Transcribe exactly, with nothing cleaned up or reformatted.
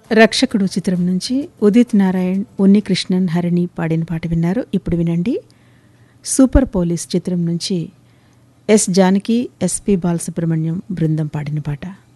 రక్షకుడు చిత్రం నుంచి ఉదిత్ నారాయణ్, ఉన్నికృష్ణన్, హరిణి పాడిన పాట విన్నారు. ఇప్పుడు వినండి సూపర్ పోలీస్ చిత్రం నుంచి ఎస్ జానకి, ఎస్పి బాలసుబ్రహ్మణ్యం బృందం పాడిన పాట.